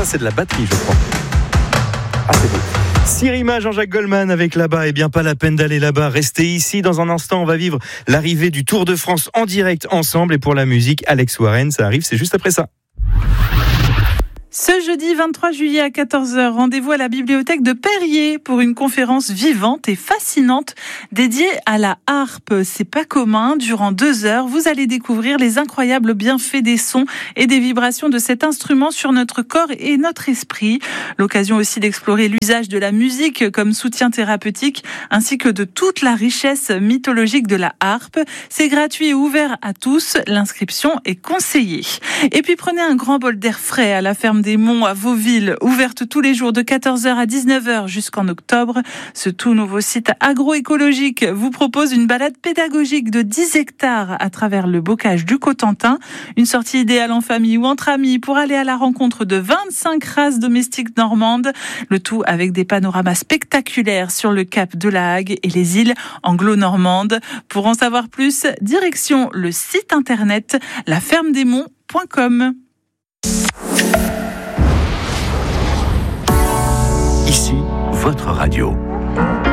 Ça, c'est de la batterie, je crois. Ah, c'est beau. Sirima, Jean-Jacques Goldman avec là-bas. Eh bien, pas la peine d'aller là-bas. Restez ici. Dans un instant, on va vivre l'arrivée du Tour de France en direct ensemble. Et pour la musique, Alex Warren, ça arrive, c'est juste après ça. Ce jeudi 23 juillet à 14h, rendez-vous à la bibliothèque de Périers pour une conférence vivante et fascinante dédiée à la harpe. C'est pas commun. Durant 2 heures, vous allez découvrir les incroyables bienfaits des sons et des vibrations de cet instrument sur notre corps et notre esprit. L'occasion aussi d'explorer l'usage de la musique comme soutien thérapeutique ainsi que de toute la richesse mythologique de la harpe. C'est gratuit et ouvert à tous. L'inscription est conseillée. Et puis prenez un grand bol d'air frais à la ferme des Monts à Vauville, ouverte tous les jours de 14h à 19h jusqu'en octobre. Ce tout nouveau site agroécologique vous propose une balade pédagogique de 10 hectares à travers le bocage du Cotentin. Une sortie idéale en famille ou entre amis pour aller à la rencontre de 25 races domestiques normandes. Le tout avec des panoramas spectaculaires sur le cap de la Hague et les îles anglo-normandes. Pour en savoir plus, direction le site internet lafermedesmonts.com. Ici, votre radio.